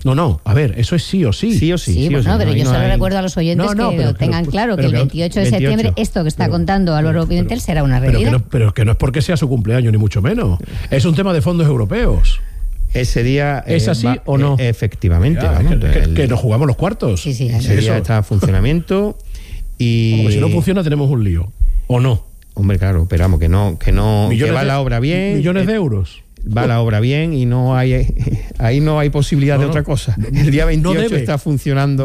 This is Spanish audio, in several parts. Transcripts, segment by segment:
No, a ver, eso es sí o sí. Sí o sí. Sí, sí o pero sí. yo No solo hay... recuerdo a los oyentes que lo tengan claro, que el 28 de septiembre esto que está contando Álvaro Pimentel será una realidad. Pero que no es porque sea su cumpleaños, ni mucho menos. Es un tema de fondos europeos. Ese día... ¿Es así o no? Efectivamente. Ya, vamos, que nos jugamos los cuartos. Sí, ese día está en funcionamiento y... Porque si no funciona tenemos un lío. ¿O no? Hombre, claro, pero vamos, que va la obra bien. Millones de euros. Va la obra bien y ahí no hay posibilidad de otra cosa. El día 28 está funcionando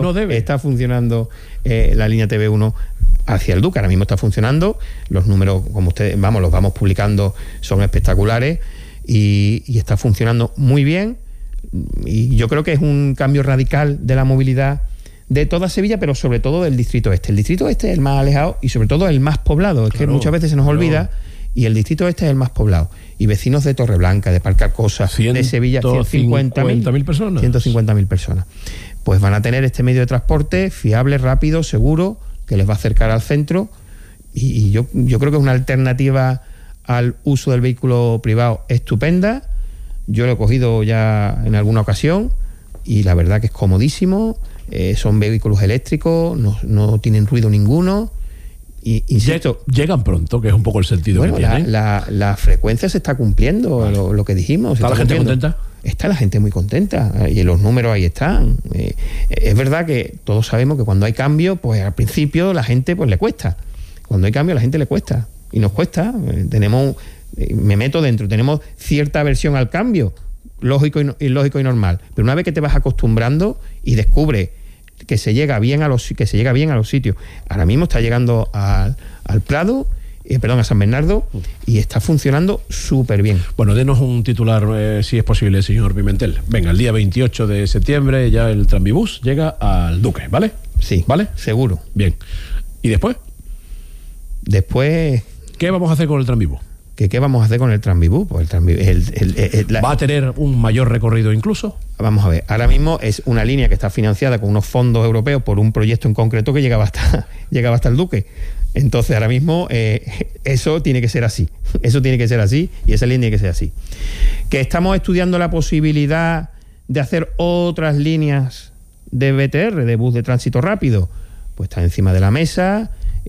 la línea TV1 hacia el Duque. Ahora mismo está funcionando. Los números, como ustedes, los vamos publicando, son espectaculares y está funcionando muy bien. Y yo creo que es un cambio radical de la movilidad de toda Sevilla, pero sobre todo del Distrito Este. El Distrito Este es el más alejado y sobre todo el más poblado. Es que muchas veces se nos olvida. Y el Distrito Este es el más poblado. Y vecinos de Torreblanca, de Parcarcosa, de Sevilla, 150.000 personas. 150.000 personas. Pues van a tener este medio de transporte fiable, rápido, seguro, que les va a acercar al centro. Y yo creo que es una alternativa al uso del vehículo privado estupenda. Yo lo he cogido ya en alguna ocasión y la verdad que es comodísimo. Son vehículos eléctricos, no tienen ruido ninguno. Y, insisto, llegan pronto, que es un poco el sentido que tienen. La frecuencia se está cumpliendo, vale. lo que dijimos. ¿Está la gente contenta? Está la gente muy contenta y los números ahí están. Es verdad que todos sabemos que cuando hay cambio, pues al principio la gente pues le cuesta. Cuando hay cambio a la gente le cuesta y nos cuesta. Me meto dentro, tenemos cierta aversión al cambio, lógico y normal. Pero una vez que te vas acostumbrando y descubres que se llega bien a los sitios. Ahora mismo está llegando al Prado, a San Bernardo, y está funcionando súper bien. Bueno, denos un titular, si es posible, señor Pimentel. Venga, el día 28 de septiembre ya el Tranvibús llega al Duque, ¿vale? Sí, ¿vale? Seguro. Bien. ¿Y después? ¿Qué vamos a hacer con el Tranvibús? ¿Qué vamos a hacer con el Tranvibús? Pues ¿Va a tener un mayor recorrido incluso? Vamos a ver, ahora mismo es una línea que está financiada con unos fondos europeos por un proyecto en concreto que llegaba hasta el Duque. Entonces ahora mismo eso tiene que ser así. Eso tiene que ser así y esa línea tiene que ser así. Que estamos estudiando la posibilidad de hacer otras líneas de BTR, de bus de tránsito rápido, pues está encima de la mesa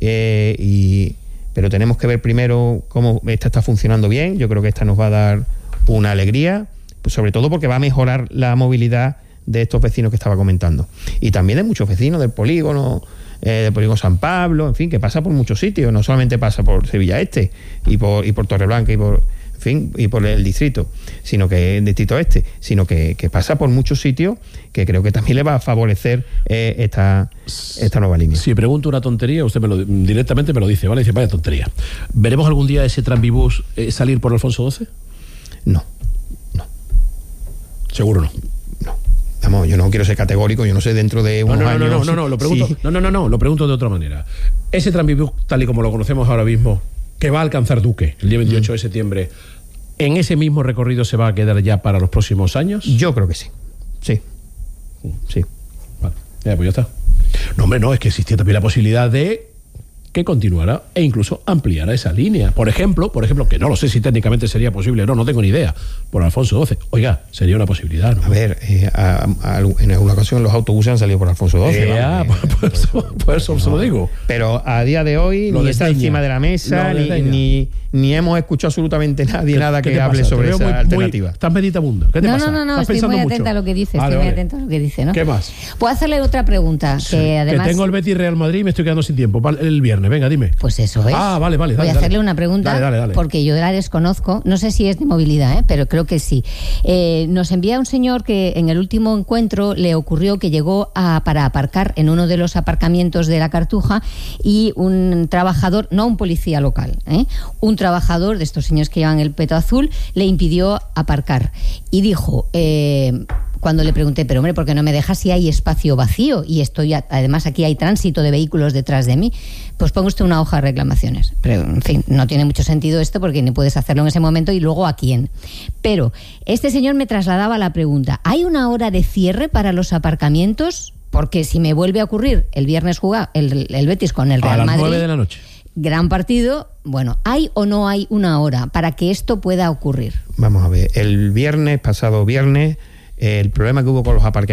pero tenemos que ver primero cómo esta está funcionando bien. Yo creo que esta nos va a dar una alegría, pues sobre todo porque va a mejorar la movilidad de estos vecinos que estaba comentando. Y también de muchos vecinos del polígono San Pablo, en fin, que pasa por muchos sitios, no solamente pasa por Sevilla Este y por Torreblanca y por el distrito, sino que el distrito este, sino que pasa por muchos sitios, que creo que también le va a favorecer esta nueva línea. Si pregunto una tontería, usted directamente me lo dice, ¿vale? Dice, vaya tontería. ¿Veremos algún día ese Tranvibús salir por Alfonso XII? No. Seguro no. Vamos, yo no quiero ser categórico, yo no sé dentro de unos años... No, lo pregunto, sí. Lo pregunto de otra manera. Ese Tranvibús, tal y como lo conocemos ahora mismo, que va a alcanzar Duque el día 28 de septiembre, ¿en ese mismo recorrido se va a quedar ya para los próximos años? Yo creo que sí. Sí. Vale, pues ya está. No, hombre, no, es que existía también la posibilidad de que continuara e incluso ampliara esa línea. Por ejemplo, que no lo sé si técnicamente sería posible, no tengo ni idea, por Alfonso XII. Oiga, sería una posibilidad, ¿no? A ver, en alguna ocasión los autobuses han salido por Alfonso XII. Por eso se lo digo. Pero a día de hoy ni está encima de la mesa, ni hemos escuchado absolutamente nada que hable sobre esa alternativa. Estás meditabunda. ¿Qué te pasa? No, estoy muy atenta a lo que dice. Muy atenta a lo que dice, ¿no? ¿Qué más? Puedo hacerle otra pregunta. Sí, además... que tengo el Betis Real Madrid y me estoy quedando sin tiempo. El viernes, venga, dime. Pues eso es. Vale. Voy a hacerle una pregunta, dale. porque yo la desconozco. No sé si es de movilidad, pero creo que sí. Nos envía un señor que en el último encuentro le ocurrió que llegó para aparcar en uno de los aparcamientos de la Cartuja y un trabajador, no un policía local, un trabajador de estos señores que llevan el peto azul, le impidió aparcar. Y dijo... cuando le pregunté, pero hombre, ¿por qué no me dejas si hay espacio vacío? Y además aquí hay tránsito de vehículos detrás de mí. Pues ponga usted una hoja de reclamaciones. Pero, en fin, no tiene mucho sentido esto porque ni puedes hacerlo en ese momento y luego a quién. Pero este señor me trasladaba la pregunta, ¿hay una hora de cierre para los aparcamientos? Porque si me vuelve a ocurrir el viernes jugar el Betis con el Real Madrid... A las 9 de la noche. Gran partido, bueno, ¿hay o no hay una hora para que esto pueda ocurrir? Vamos a ver, pasado viernes, el problema que hubo con los aparcamientos